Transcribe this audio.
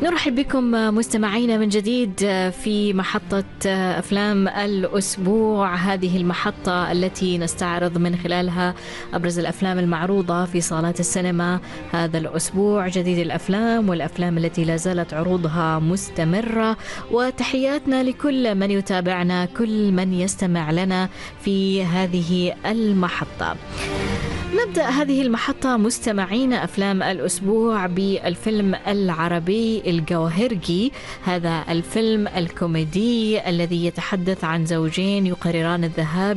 نرحب بكم مستمعينا من جديد في محطة أفلام الأسبوع، هذه المحطة التي نستعرض من خلالها أبرز الأفلام المعروضة في صالات السينما هذا الأسبوع، جديد الأفلام والأفلام التي لا زالت عروضها مستمرة. وتحياتنا لكل من يتابعنا، كل من يستمع لنا في هذه المحطة. نبدأ هذه المحطة مستمعين أفلام الأسبوع بالفيلم العربي الجوهرجي، هذا الفيلم الكوميدي الذي يتحدث عن زوجين يقرران الذهاب